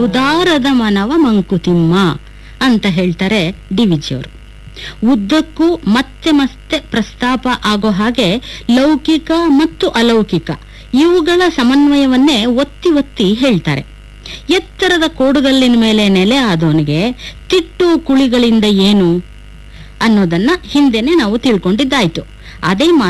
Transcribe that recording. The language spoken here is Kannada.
ಔದಾರದ ಮನವ ಮಂಕುತಿಮ್ಮ ಅಂತ ಹೇಳ್ತಾರೆ ಡಿವಿಜಿಯವರು. ಉದ್ದಕ್ಕೂ ಮತ್ತೆ ಮತ್ತೆ ಪ್ರಸ್ತಾಪ ಆಗೋ ಹಾಗೆ ಲೌಕಿಕ ಮತ್ತು ಅಲೌಕಿಕ ಇವುಗಳ ಸಮನ್ವಯವನ್ನೇ ಒತ್ತಿ ಒತ್ತಿ ಹೇಳ್ತಾರೆ. ಎತ್ತರದ ಕೋಡುಗಲ್ಲಿನ ಮೇಲೆ ನೆಲೆ ಆದವನಿಗೆ ತಿಟ್ಟು ಕುಳಿಗಳಿಂದ ಏನು ಅನ್ನೋದನ್ನ ಹಿಂದೆನೆ ನಾವು ತಿಳ್ಕೊಂಡಿದ್ದಾಯ್ತು. ಅದೇ